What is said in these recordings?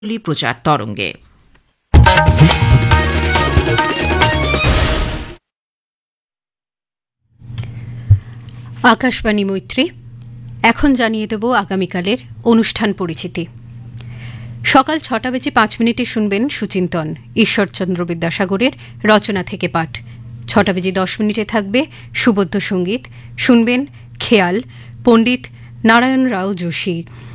প্রচার তরঙ্গে। আকাশবাণী মৈত্রী। এখন জানিয়ে দেব আগামীকালের অনুষ্ঠান পরিচিতি। সকাল 6:05 শুনবেন সুচিন্তন, ঈশ্বরচন্দ্র বিদ্যাসাগরের রচনা থেকে পাঠ। 6:10 থাকবে সুবদ্ধ সঙ্গীত, শুনবেন খেয়াল, পণ্ডিত নারায়ণ রাও যোশী।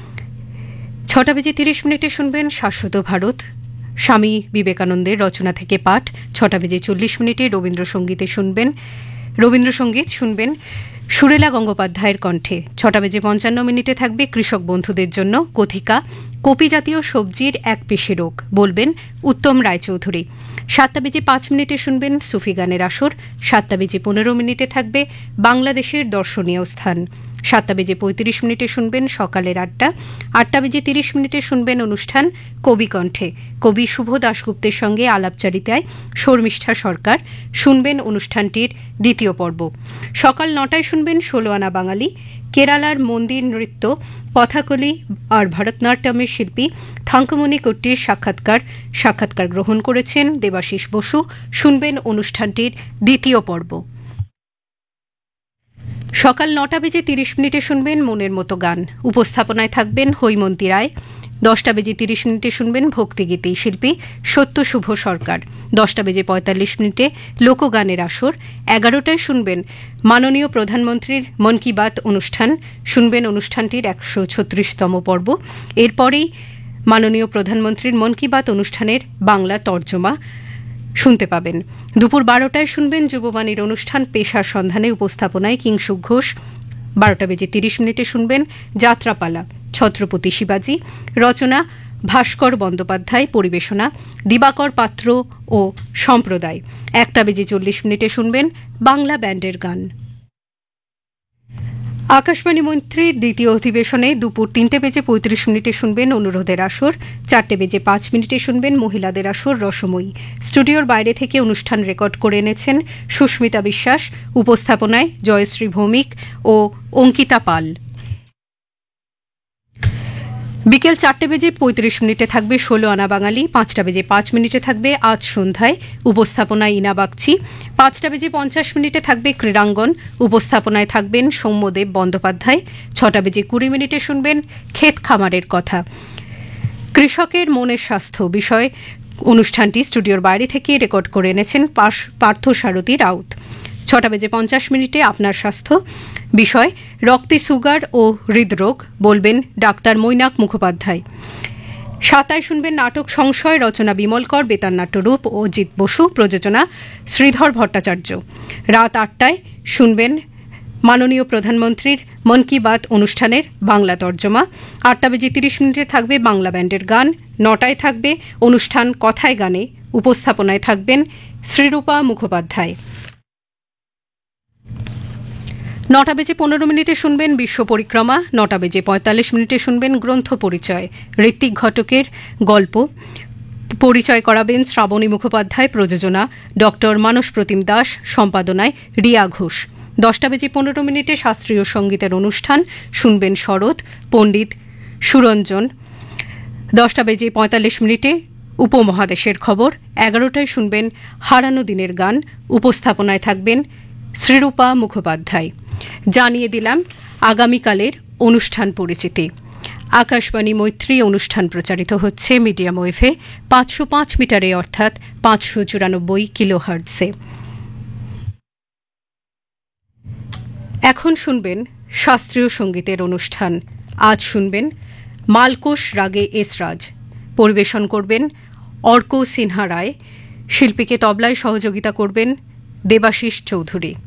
6:30 শুনবেন শাশ্বত ভারত, স্বামী বিবেকানন্দের রচনা থেকে পাঠ। 6:40 রবীন্দ্রসঙ্গীত শুনবেন সুরেলা গঙ্গোপাধ্যায়ের কণ্ঠে। 6:55 থাকবে কৃষক বন্ধুদের জন্য কথিকা কপি জাতীয় সবজির এক পেশি রোগ, বলবেন উত্তম রায়চৌধুরী। 7:05 শুনবেন সুফি গানের আসর। 7:15 থাকবে বাংলাদেশের দর্শনীয় স্থান। 7:35 শুনবেন সকালের আড্ডা। 8:30 শুনবেন অনুষ্ঠান কবি কণ্ঠে, কবি শুভ দাশগুপ্তের সঙ্গে আলাপচারিতায় শর্মিষ্ঠা সরকার। শুনবেন অনুষ্ঠানটির দ্বিতীয় পর্ব। সকাল 9টায় শুনবেন 16 আনা বাঙালি, কেরালার মন্দির নৃত্য, কথাকলি আর ভারতনাট্যমের শিল্পী থাঙ্কুমণি কট্টির সাক্ষাৎকার গ্রহণ করেছেন দেবাশিস বসু। শুনবেন অনুষ্ঠানটির দ্বিতীয় পর্ব। সকাল 9:30 শুনবেন মনের মতো গান, উপস্থাপনায় থাকবেন হৈমন্তী রায়। 10:30 শুনবেন ভক্তিগীতি, শিল্পী সত্য শুভ সরকার। 10:45 লোকগানের আসর। 11টায় শুনবেন মাননীয় প্রধানমন্ত্রীর মন কি বাত অনুষ্ঠান। শুনবেন অনুষ্ঠানটির 136তম পর্ব। এরপরেই মাননীয় প্রধানমন্ত্রীর মন কি বাত অনুষ্ঠানের বাংলা তর্জমা শুনতে পাবেন। দুপুর 12টায় শুনবেন যুববাণীর অনুষ্ঠান পেশার সন্ধানে, উপস্থাপনায় কিংসুক ঘোষ। 12:30 শুনবেন যাত্রাপালা, ছত্রপতি শিবাজী, রচনা ভাস্কর বন্দ্যোপাধ্যায়, পরিবেশনা দিবাকর পাত্র ও সম্প্রদায়। 1:40 শুনবেন বাংলা ব্যান্ডের গান। আকাশবাণী মৈত্রীর দ্বিতীয় অধিবেশনে দুপুর 3:35 শুনবেন অনুরোধের আসর। 4:05 শুনবেন মহিলাদের আসর রসময়ী। স্টুডিওর বাইরে থেকে অনুষ্ঠান রেকর্ড করে এনেছেন সুস্মিতা বিশ্বাস, উপস্থাপনায় জয়শ্রী ভৌমিক ও অঙ্কিতা পাল। বিকেল 4:35 থাকবে 16 আনা বাঙালি। 5:05 থাকবে আজ সন্ধ্যায়, উপস্থাপনায় ইনা বাগচি। 5:50 থাকবে ক্রীড়াঙ্গন, উপস্থাপনায় থাকবেন সৌম্যদেব বন্দ্যোপাধ্যায়। 6:20 শুনবেন ক্ষেত খামারের কথা, কৃষকের মনের স্বাস্থ্য বিষয় অনুষ্ঠানটি স্টুডিওর বাইরে থেকে রেকর্ড করে এনেছেন পার্থসারথী রাউত। 6:50 আপনার স্বাস্থ্য বিষয় রক্তে সুগার ও হৃদরোগ, বলবেন ডাক্তার মৈনাক মুখোপাধ্যায়। 7টায় শুনবেন নাটক সংশয়, রচনা বিমল কর, বেতার নাট্যরূপ অজিত বসু, প্রযোজনা শ্রীধর ভট্টাচার্য। রাত 8টায় শুনবেন মাননীয় প্রধানমন্ত্রীর মন কি বাত অনুষ্ঠানের বাংলা তর্জমা। 8:30 থাকবে বাংলা ব্যান্ডের গান। 9টায় থাকবে অনুষ্ঠান কথায় গানে, উপস্থাপনায় থাকবেন শ্রীরূপা মুখোপাধ্যায়। 9:15 শুনবেন বিশ্ব পরিক্রমা। 9:45 শুনবেন গ্রন্থ পরিচয়, ঋত্বিক ঘটকের গল্প পরিচয় করাবেন শ্রাবণী মুখোপাধ্যায়, প্রযোজনা ডক্টর মানস প্রতিম দাস, সম্পাদনায় রিয়া ঘোষ। 10:15 শাস্ত্রীয় সঙ্গীতের অনুষ্ঠান, শুনবেন শরৎ, পণ্ডিত সুরঞ্জন। 10:45 উপমহাদেশের খবর। 11টায় শুনবেন হারানো দিনের গান, উপস্থাপনায় থাকবেন শ্রীরূপা মুখোপাধ্যায়। জানিয়ে দিলাম আগামীকালের অনুষ্ঠান পরিচিতি। আকাশবাণী মৈত্রী অনুষ্ঠান প্রচারিত হচ্ছে মিডিয়াম ওয়েভে 505 মিটারে, অর্থাৎ 594 কিলোহার্টজে। এখন শুনবেন শাস্ত্রীয় সঙ্গীতের অনুষ্ঠান। আজ শুনবেন মালকোষ রাগে এসরাজ, পরিবেশন করবেন অর্ক সিনহা রায়, শিল্পীকে তবলায় সহযোগিতা করবেন দেবাশিস চৌধুরী।